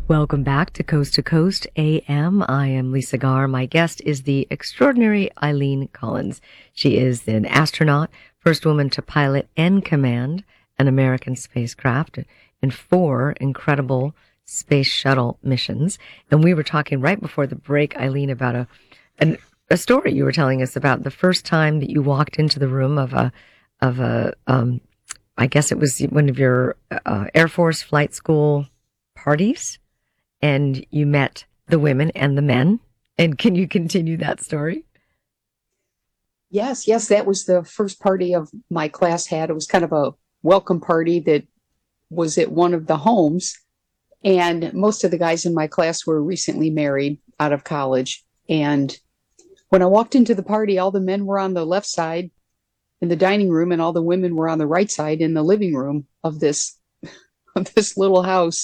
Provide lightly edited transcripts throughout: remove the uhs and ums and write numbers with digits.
Welcome back to Coast AM. I am Lisa Garr. My guest is the extraordinary Eileen Collins. She is an astronaut, first woman to pilot and command an American spacecraft in 4 incredible space shuttle missions. And we were talking right before the break, Eileen, about a story you were telling us about the first time that you walked into the room of I guess it was one of your Air Force flight school parties, and you met the women and the men. And can you continue that story? Yes, that was the first party of my class had. It was kind of a welcome party that was at one of the homes. And most of the guys in my class were recently married out of college. And when I walked into the party, all the men were on the left side in the dining room, and all the women were on the right side in the living room of this little house.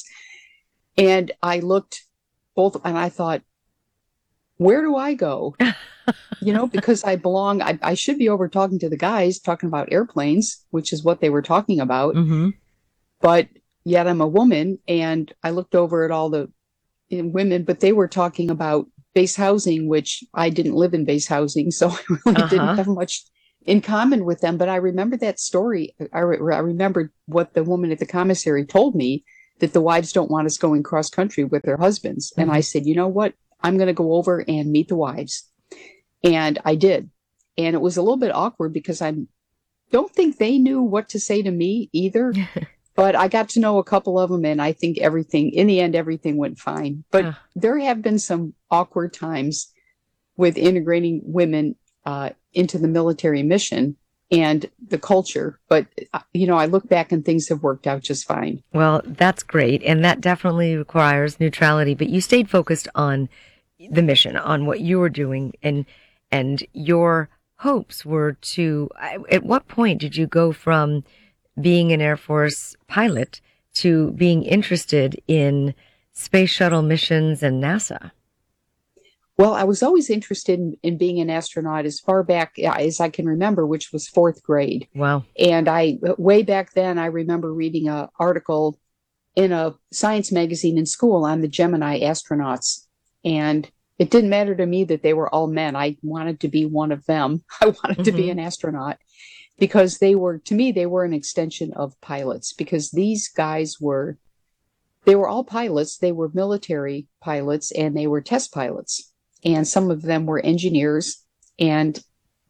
And I looked both, and I thought, where do I go? Because I belong, I should be over talking to the guys, talking about airplanes, which is what they were talking about. Mm-hmm. But yet I'm a woman, and I looked over at all the women, but they were talking about base housing, which I didn't live in base housing, so I really didn't have much in common with them. But I remember that story. I remembered what the woman at the commissary told me, that the wives don't want us going cross country with their husbands. Mm-hmm. And I said, you know what? I'm going to go over and meet the wives. And I did. And it was a little bit awkward because I don't think they knew what to say to me either. But I got to know a couple of them, and I think in the end, everything went fine. But there have been some awkward times with integrating women into the military mission and the culture. But, I look back and things have worked out just fine. Well, that's great. And that definitely requires neutrality. But you stayed focused on the mission, on what you were doing, and your hopes were to, at what point did you go from being an Air Force pilot to being interested in space shuttle missions and NASA? Well, I was always interested in being an astronaut as far back as I can remember, which was 4th grade. Wow. And way back then, I remember reading an article in a science magazine in school on the Gemini astronauts. And it didn't matter to me that they were all men. I wanted to be one of them. I wanted to be an astronaut because they were an extension of pilots, because these guys they were all pilots. They were military pilots, and they were test pilots. And some of them were engineers. And,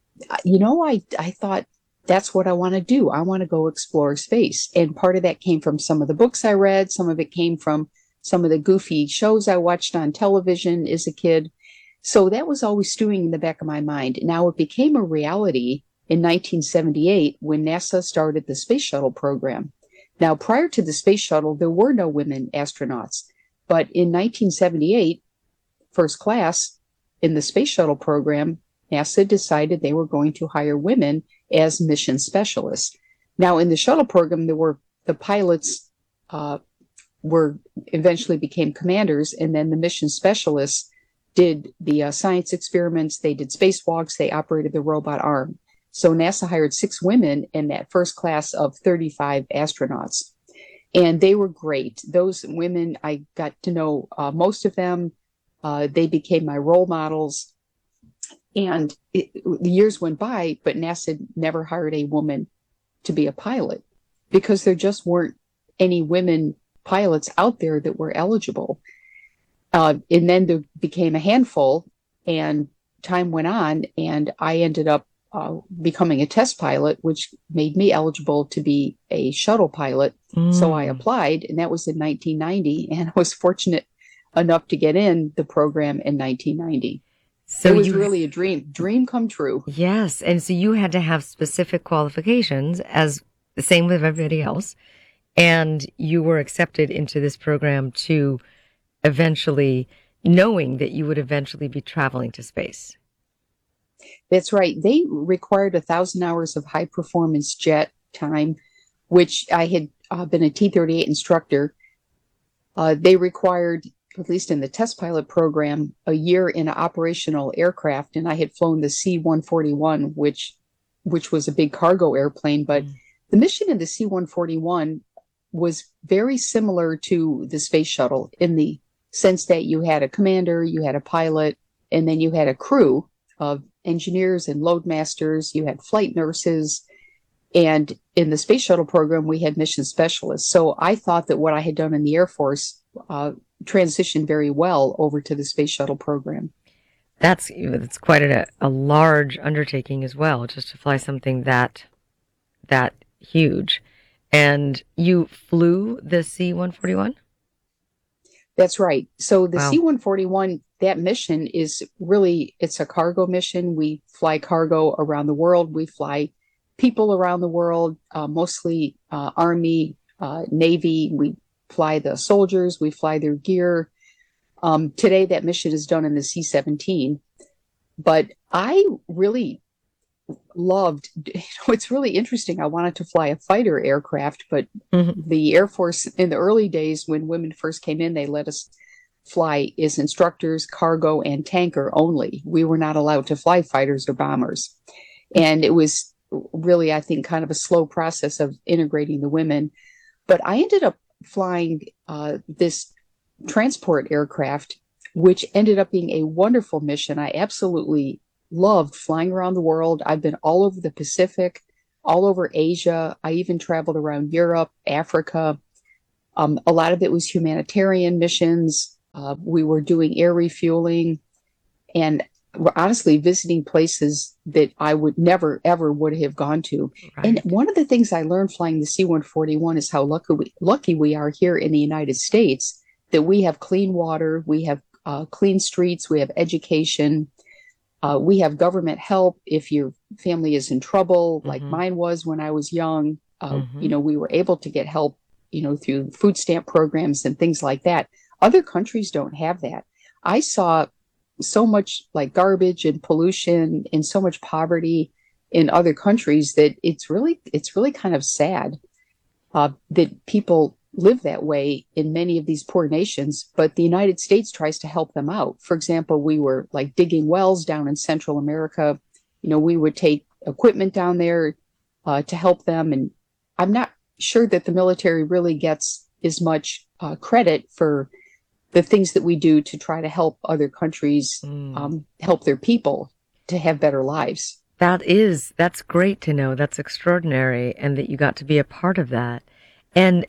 I thought, that's what I want to do. I want to go explore space. And part of that came from some of the books I read. Some of it came from some of the goofy shows I watched on television as a kid. So that was always stewing in the back of my mind. Now, it became a reality in 1978 when NASA started the space shuttle program. Now, prior to the space shuttle, there were no women astronauts. But in 1978, first class in the space shuttle program, NASA decided they were going to hire women as mission specialists. Now, in the shuttle program, the pilots eventually became commanders, and then the mission specialists did the science experiments, they did spacewalks, they operated the robot arm. So NASA hired 6 women in that first class of 35 astronauts. And they were great. Those women, I got to know most of them. They became my role models. And the years went by, but NASA never hired a woman to be a pilot because there just weren't any women pilots out there that were eligible. And then there became a handful, and time went on, and I ended up becoming a test pilot, which made me eligible to be a shuttle pilot. So I applied, and that was in 1990, and I was fortunate enough to get in the program in 1990. So it was really a dream come true. Yes. And so you had to have specific qualifications, as the same with everybody else. And you were accepted into this program to eventually, knowing that you would eventually be traveling to space. That's right. They required 1,000 hours of high performance jet time, which I had been a T-38 instructor. They required, at least in the test pilot program, a year in an operational aircraft. And I had flown the C-141, which was a big cargo airplane. But the mission in the C-141 was very similar to the space shuttle in the sense that you had a commander, you had a pilot, and then you had a crew of engineers and loadmasters, you had flight nurses, and in the space shuttle program, we had mission specialists. So I thought that what I had done in the Air Force transitioned very well over to the space shuttle program. That's quite a large undertaking as well, just to fly something that huge. And you flew the C-141? That's right. So the Wow. C-141, that mission is really, it's a cargo mission. We fly cargo around the world. We fly people around the world, mostly Army, Navy. We fly the soldiers. We fly their gear. Today, that mission is done in the C-17. But I really loved, it's really interesting. I wanted to fly a fighter aircraft, but the Air Force in the early days when women first came in, they let us fly as instructors, cargo, and tanker only. We were not allowed to fly fighters or bombers. And it was really, I think, kind of a slow process of integrating the women. But I ended up flying this transport aircraft, which ended up being a wonderful mission. I absolutely loved flying around the world. I've been all over the Pacific, all over Asia. I even traveled around Europe, Africa. A lot of it was humanitarian missions. We were doing air refueling and honestly visiting places that I would never, ever would have gone to. Right. And one of the things I learned flying the C-141 is how lucky we are here in the United States that we have clean water, we have clean streets, we have education. We have government help if your family is in trouble, like mine was when I was young. We were able to get help, through food stamp programs and things like that. Other countries don't have that. I saw so much like garbage and pollution and so much poverty in other countries that it's really kind of sad that people live that way in many of these poor nations, but the United States tries to help them out. For example, we were like digging wells down in Central America. We would take equipment down there to help them. And I'm not sure that the military really gets as much credit for the things that we do to try to help other countries help their people to have better lives. That's great to know. That's extraordinary. And that you got to be a part of that. And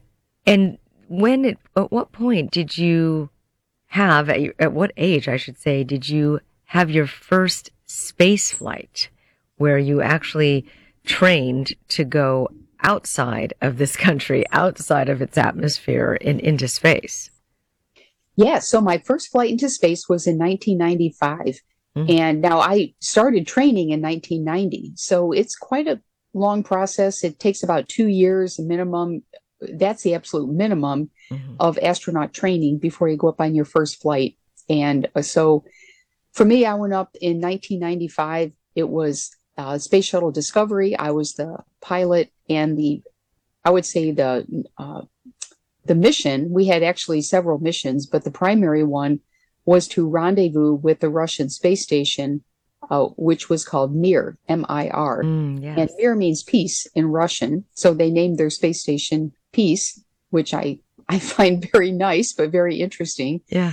at what point did you have, at what age, I should say, did you have your first space flight where you actually trained to go outside of this country, outside of its atmosphere and into space? Yeah, so my first flight into space was in 1995. And now I started training in 1990. So it's quite a long process. It takes about 2 years minimum. That's the absolute minimum of astronaut training before you go up on your first flight. And so for me, I went up in 1995. It was Space Shuttle Discovery. I was the pilot and I would say the mission. We had actually several missions, but the primary one was to rendezvous with the Russian space station, which was called Mir, M-I-R. Yes. And Mir means peace in Russian. So they named their space station Peace, which I find very nice, but very interesting. Yeah.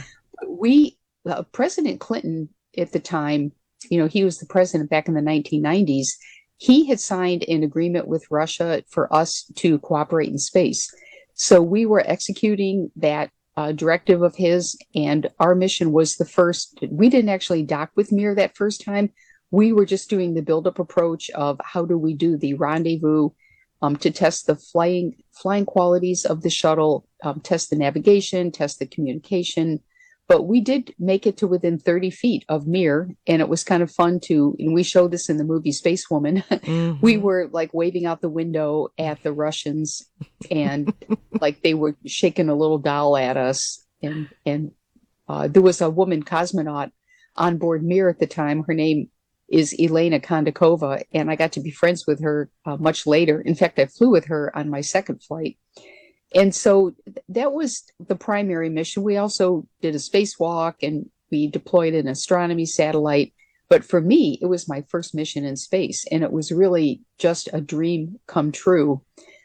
President Clinton at the time, he was the president back in the 1990s. He had signed an agreement with Russia for us to cooperate in space. So we were executing that directive of his, and our mission was the first. We didn't actually dock with Mir that first time. We were just doing the buildup approach of how do we do the rendezvous to test the flying qualities of the shuttle, test the navigation, test the communication. But we did make it to within 30 feet of Mir, and it was kind of fun and we showed this in the movie Space Woman. We were like waving out the window at the Russians, and like they were shaking a little doll at us. And there was a woman cosmonaut on board Mir at the time. Her name is Elena Kondakova, and I got to be friends with her much later. In fact, I flew with her on my second flight. And so that was the primary mission. We also did a spacewalk and we deployed an astronomy satellite. But for me, it was my first mission in space, and it was really just a dream come true.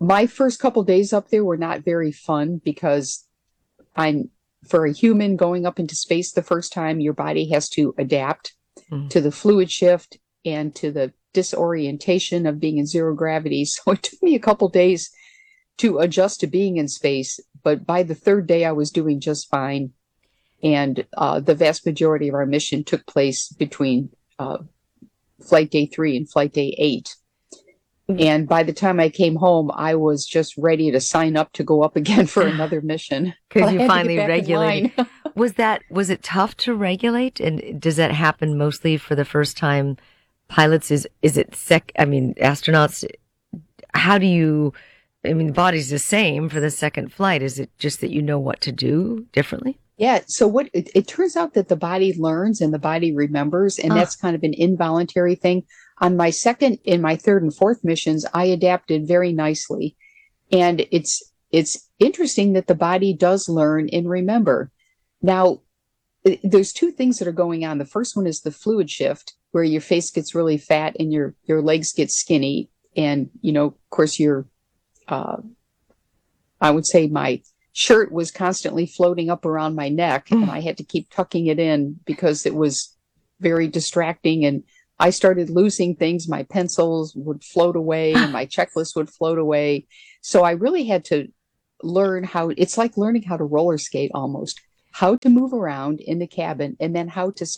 My first couple days up there were not very fun because I'm for a human going up into space the first time, your body has to adapt Mm. to the fluid shift and to the disorientation of being in zero gravity. So it took me a couple days to adjust to being in space. But by the third day, I was doing just fine. And the vast majority of our mission took place between flight day 3 and flight day 8. And by the time I came home, I was just ready to sign up to go up again for another mission. Because But I you had to get finally back in regulated. line. Was it tough to regulate? And does that happen mostly for the first time pilots? Is it I mean, astronauts, how do you, I mean, the body's the same for the second flight. Is it just that you know what to do differently? Yeah. So what it turns out that the body learns and the body remembers, and Ah, that's kind of an involuntary thing. On my second, in my third and fourth missions, I adapted very nicely. And it's interesting that the body does learn and remember. Now, there's two things that are going on. The first one is the fluid shift, where your face gets really fat and your legs get skinny. And, of course, uh, I would say my shirt was constantly floating up around my neck, and I had to keep tucking it in because it was very distracting. And I started losing things. My pencils would float away and my checklist would float away. So I really had to learn it's like learning how to roller skate almost, how to move around in the cabin and then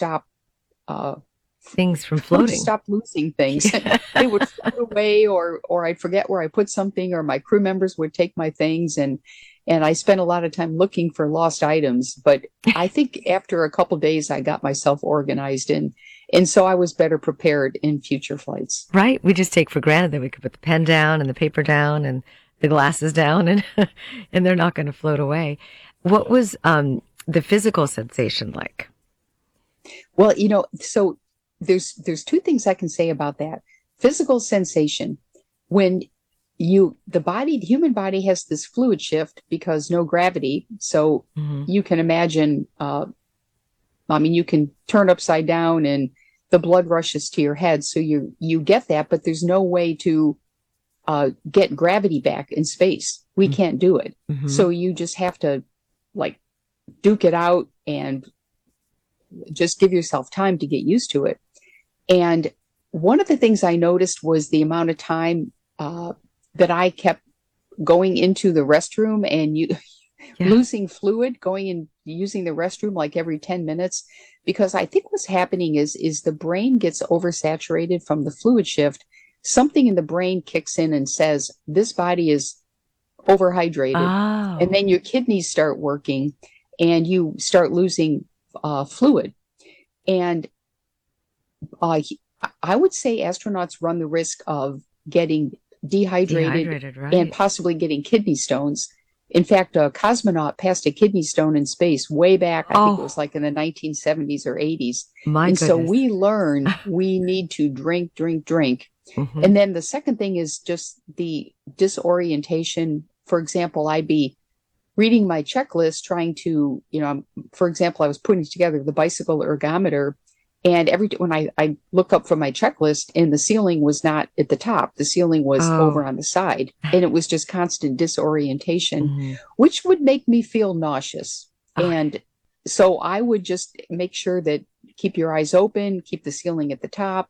uh, things from how to floating. stop losing things. They would float away, or I'd forget where I put something, or my crew members would take my things, and I spent a lot of time looking for lost items. But I think after a couple days, I got myself organized, and so I was better prepared in future flights. Right? We just take for granted that we could put the pen down and the paper down and the glasses down and and they're not going to float away. What was the physical sensation like? Well, so there's two things I can say about that. Physical sensation. When the human body has this fluid shift because no gravity. So Hmm. you can imagine, you can turn upside down and the blood rushes to your head. So you get that, but there's no way to get gravity back in space. We can't do it. Hmm. So you just have to like duke it out and just give yourself time to get used to it. And one of the things I noticed was the amount of time that I kept going into the restroom and Yeah. losing fluid, going and using the restroom like every 10 minutes. Because I think what's happening is the brain gets oversaturated from the fluid shift. Something in the brain kicks in and says, this body is overhydrated. And Oh. then your kidneys start working and you start losing fluid. And uh, I would say astronauts run the risk of getting dehydrated Dehydrated, and right. possibly getting kidney stones. In fact, a cosmonaut passed a kidney stone in space way back. I think it was Oh, like in the 1970s or 80s. my And so goodness. we learn we need to drink, drink, drink. Hmm. And then the second thing is just the disorientation. For example, I'd be reading my checklist, trying to, for example, I was putting together the bicycle ergometer. And when I look up from my checklist and the ceiling was not at the top, the ceiling was over Oh. on the side. And it was just constant disorientation, Hmm. which would make me feel nauseous. Oh, And so I would just make sure that keep your eyes open, keep the ceiling at the top,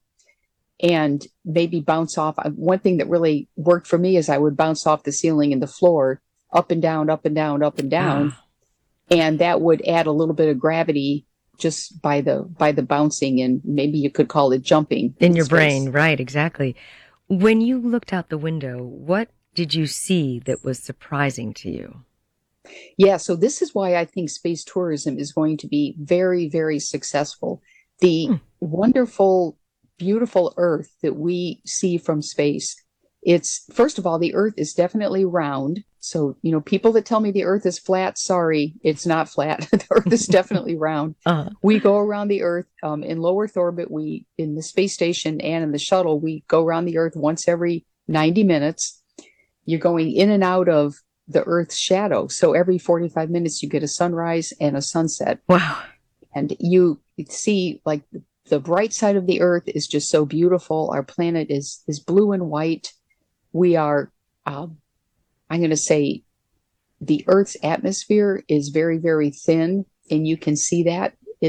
and maybe bounce off. One thing that really worked for me is I would bounce off the ceiling and the floor up and down, up and down, up and down. ah. And that would add a little bit of gravity just by the bouncing, and maybe you could call it jumping In in your space. brain, right, exactly. When you looked out the window, what did you see that was surprising to you? Yeah, so this is why I think space tourism is going to be very, very successful. The Hmm. wonderful, beautiful Earth that we see from space. It's, first of all, the Earth is definitely round. So, people that tell me the Earth is flat, sorry, it's not flat. The Earth is definitely round. Uh, We go around the Earth in low Earth orbit. In the space station and in the shuttle, we go around the Earth once every 90 minutes. You're going in and out of the Earth's shadow. So every 45 minutes, you get a sunrise and a sunset. wow. And you see, like, the bright side of the Earth is just so beautiful. Our planet is blue and white. We are I'm going to say the Earth's atmosphere is very, very thin, and you can see that.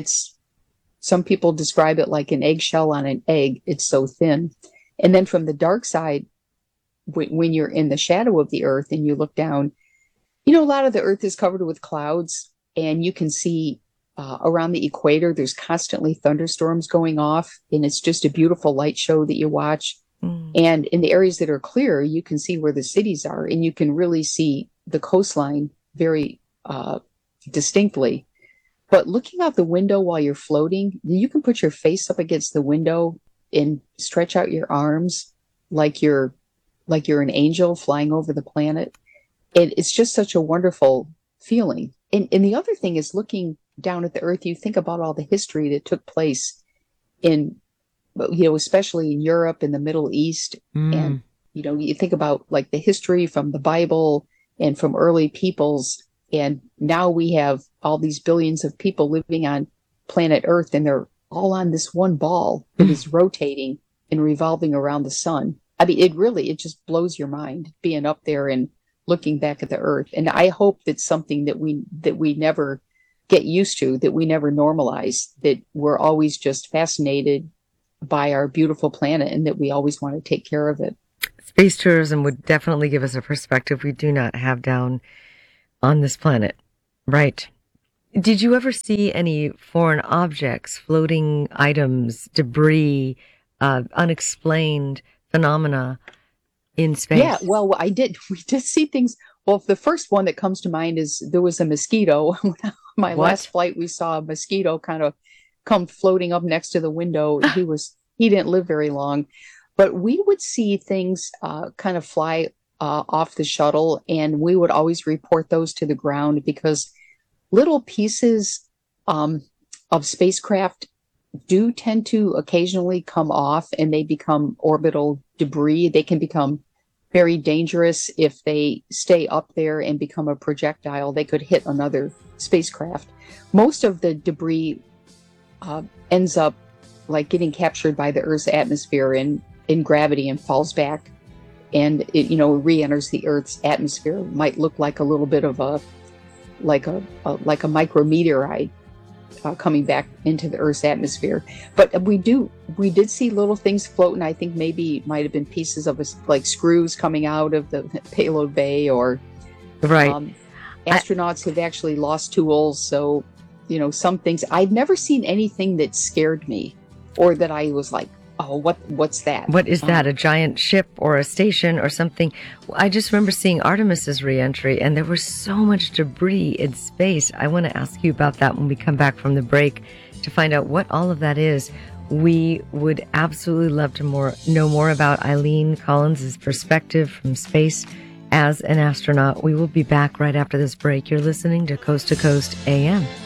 Some people describe it like an eggshell on an egg. It's so thin. And then from the dark side, when you're in the shadow of the Earth and you look down, a lot of the Earth is covered with clouds, and you can see around the equator, there's constantly thunderstorms going off, and it's just a beautiful light show that you watch. And in the areas that are clear, you can see where the cities are, and you can really see the coastline very distinctly. But looking out the window while you're floating, you can put your face up against the window and stretch out your arms like you're an angel flying over the planet. And it's just such a wonderful feeling. And the other thing is, looking down at the Earth, you think about all the history that took place in, especially in Europe and the Middle East. And, you think about like the history from the Bible and from early peoples. And now we have all these billions of people living on planet Earth, and they're all on this one ball that is rotating and revolving around the sun. I mean, it just blows your mind being up there and looking back at the Earth. And I hope that's something that we never get used to, that we never normalize, that we're always just fascinated by our beautiful planet, and that we always want to take care of it. Space tourism would definitely give us a perspective we do not have down on this planet. Right. Did you ever see any foreign objects, floating items, debris, unexplained phenomena in space? Yeah, well, I did. We did see things. Well, the first one that comes to mind is there was a mosquito. My last flight, we saw a mosquito kind of come floating up next to the window. He didn't live very long, but we would see things kind of fly off the shuttle, and we would always report those to the ground, because little pieces of spacecraft do tend to occasionally come off, and they become orbital debris. They can become very dangerous if they stay up there and become a projectile. They could hit another spacecraft. Most of the debris ends up like getting captured by the Earth's atmosphere in gravity and falls back, and it re-enters the Earth's atmosphere. It might look like a little bit of a micrometeorite coming back into the Earth's atmosphere. But we did see little things floating. I think maybe it might have been pieces of like screws coming out of the payload bay, or right. Astronauts have actually lost tools. So, some things. I've never seen anything that scared me, or that I was like, oh, what's that? What is that? A giant ship or a station or something? I just remember seeing Artemis's reentry, and there was so much debris in space. I want to ask you about that when we come back from the break, to find out what all of that is. We would absolutely love to know more about Eileen Collins' perspective from space as an astronaut. We will be back right after this break. You're listening to Coast AM.